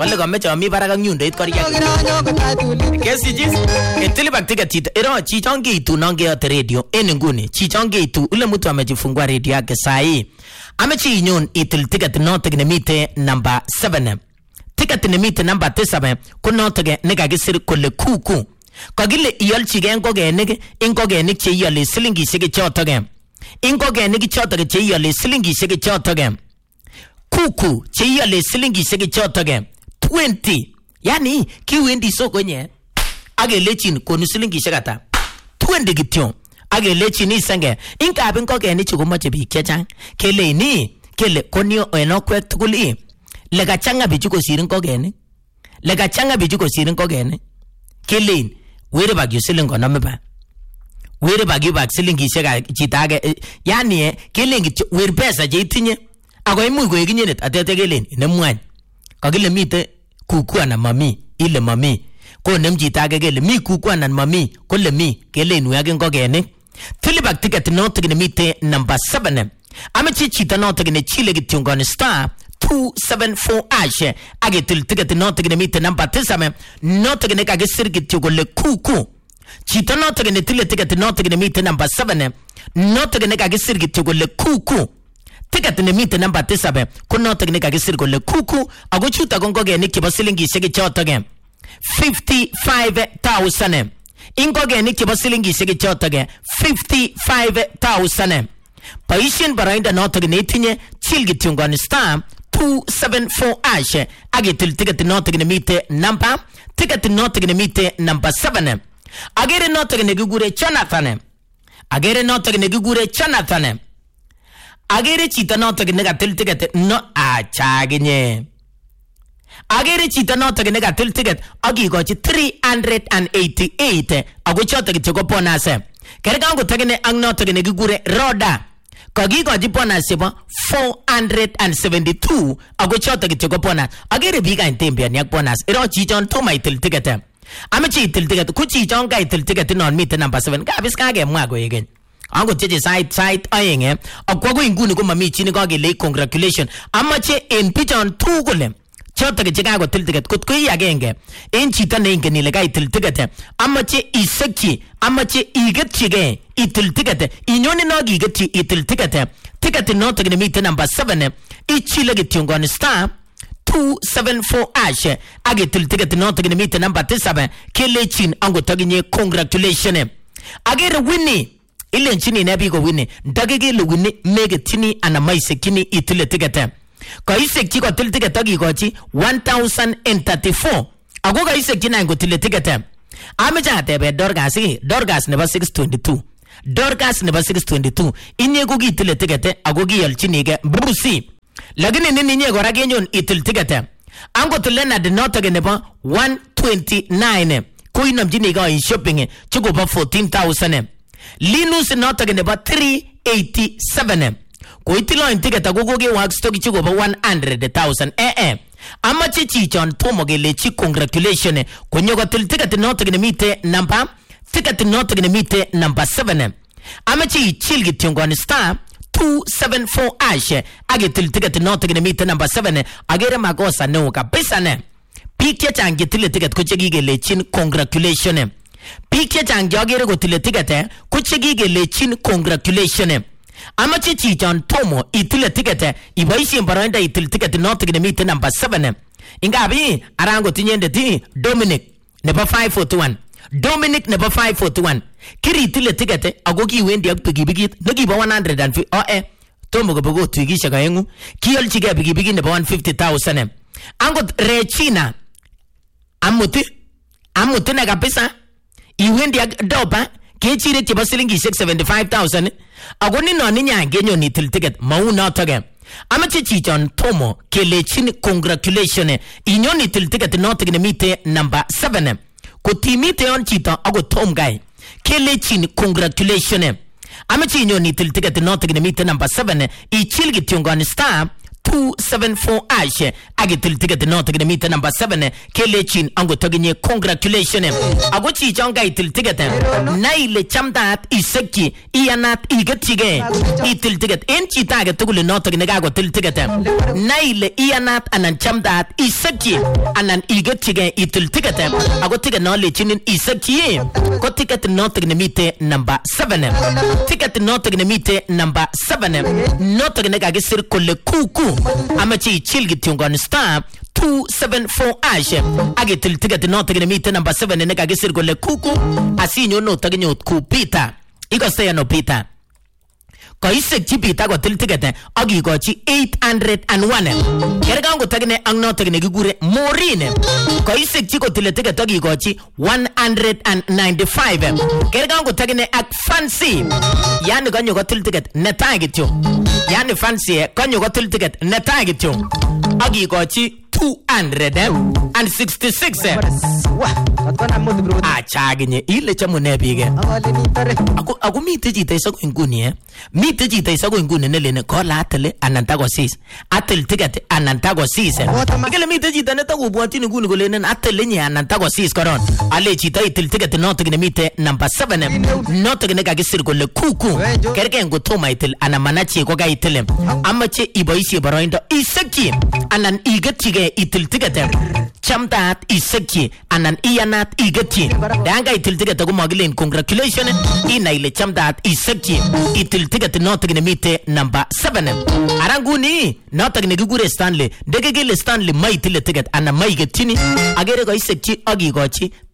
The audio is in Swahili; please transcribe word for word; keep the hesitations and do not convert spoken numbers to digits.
Wale kameche ami barak ak nyundoit koria. Kesi jis. Etili bak ticket chito. Ero chichonge itu nange yote radio. Eni nguni. Chichonge itu. Ule mtu amejifungua radio yake sahi. Amechi inyon itil ticket note mite number seven. Ticket mite number seven. Kunote nekakisir kole kuku. Kagile iyalchige ngogenik ingogenik che iyale silingishek chotoge. Ingogenik chotoge che iyale silingishek chotoge. Kuku che iyale silingishek chotoge. twenty. Yani kiwendi soko nye. Agelechin konu silingishek ata. twenty kityo. Agelechin isenge. Inka ingogenik chukumoche biik chechang. Kele ni kele konyo enokwek tugul i. Lega changa bichu kosir ngogenik. Lega changa bichu kosir ngogenik. Kele where bag you selling on number? Where bag you bag selling Gishaga Chitaga Yani, killing it where best a jitinye. I go mu going in it at the Tegelin in the one. Kagila meet Kukuan and Mammy, Illa Mammy. Call them Jitaga, me Kukuan and Mammy, call me, Kelin, we are going to go again. Tilibak ticket not taking the meet number seven. I'm a chichita not taking a chili tungon star. two seven four ash age til ticket not taking meet number tesame not taking a circuit to go le kuku chita not taking a ticket not taking meet number seven not taking a circuit to go le kuku ticket in the meet number tesame could not take a circle le kuku I go shoot a gongo again Nicky Basilingi shake shot again fifty-five thousand ingo again Nicky Basilingi shake shot again fifty-five thousand Paishin Barinda not taking eighteen chilgitungon star two seven four ash age til ticket not taking meet number ticket not taking meet number seven agere not taking gugure Jonathan agere not taking gugure Jonathan agere chita not taking til ticket no a chaginye agere chita not taking til ticket agi got three hundred eighty-eight ago chota kitoko ponase kerga go taking ang not taking gugure Roda Kagi ko jipona seba four hundred seventy-two ago chota kitoko pona agere biga intembia nyak ponas ero chichon to my til ticket ama chi til ticket ku chichon ga til ticket non meet number seven ga bis ka ge mwa go again ango cheche side side ayenge akwago inguni ko mami chini ko ge le congratulation ama che en pichon tu gole chota ke chiga go til ticket kut ko ya genge en chita ne ngeni le ga til ticket ama che iseki ama che iget chige itil ticket inyoni no giget itil ticket ticket not taking meet number seven ichile gitungon star two seven four ash agetil ticket not taking meet number seven kelechin ango taginye congratulation agere winni ile nchini nabi go winni dagege le winni megetini ana maise kini itil ticket ko isek ko til ticket agi go chi one thousand thirty-four ago ga isek kina ngo til ticket ameja tebe dorgasi dorgas never six twenty-two Dorcas never six twenty-two inye go gitle ticket agogi yalchinige brusi lagine nini nye go ragenyon itil ticket ango tulena de not again ba one twenty-nine ko inam jini ga in shopping chugo ba fourteen thousand Linus not again ba three eighty-seven ko itilo in ticket agogo ge wax stock chugo ba one hundred thousand eh eh ama chichi chon tomoge le chi congratulation ko nyogo til ticket not again meet number ticket not taking meet number seven. Amachi chilgi tungon star two seven four ash agetil ticket not taking meet number seven agere magosa no kabisa ne pikya changi til ticket kuchegi lechin congratulation pikya changi agere go til ticket kuchegi lechin congratulation amachi chichon tomo itil ticket ibaishi baranda itil ticket not taking meet number seven ingabi arango tinyende ti Dominic number five forty-one Dominic number five forty-one kiri tile ticket agogi wendi ak pigi bigi nogi ba one hundred fifty oh eh tomo go bogo tuigisha ga yengu kiyol chige bigi bigi ne ba one hundred fifty thousand ango rechina amuti amuti na kabisa iwendi ak doba kechire tiba silingi six hundred seventy-five thousand agoni no ni nyange nyo ni til ticket mauna toge amachi chichon tomo kelechin congratulation inyoni til ticket not taking meet number seven ko timite on chita ago tom guy kelechin congratulation amachi nyo ni til ticket not taking meet number seven i chilgi tungon star two seven four ash agitil ticket note gonna meet number seven kelechin ango toginye congratulation ago chi changa itil ticket na ile chamdat iseki iyanat igetige itil ticket en chi tag tugul note gonna gago til ticket na ile iyanat anan chamdat iseki anan igetige itil ticket ago ticket no lechin iseki ko ticket note gonna meet number seven ticket note gonna meet number seven note gonna gage circle kuku amachi chilgi tungon star two seven four ash agitil ticket note gonna meet number seven ne gage circle kuku asinyo no taginyo ku Peter iko say no Peter ko isek chi Peter go til ticket agi go chi eight hundred one kerga ngo tagne ang no tagne gigure morine ko isek chi ko til ticket agi go chi one hundred ninety-five kerga ngo tagne ak fancy yani go nyo go til ticket ne tagityo yani fancy ko nyo go til ticket ne tagityo agi go chi two hundred sixty-six ah chaginye ile chamune bige aku aku mite jita isa ko inguni eh mite jita isa ko inguni nelene ko latele anantago sis atel ticket anantago sis ikele mite jita ne tago buati nguni ko lenen atele nya anantago sis koron ale jita itel ticket note gine mite number seven note gine ga gisir ko le kuku kerke ngo toma itel anamanachi ko ga itel amache iboisi baroindo iseki anan igetige itil ticket chamdat iseki anan iyanat igeti danga itil ticket go maglen congratulation ina ile chamdat iseki itil ticket note gine mite number seven aranguni note gine gugure Stanley degegele Stanley mai itil ticket anan mai getini agere go iseki agi gochi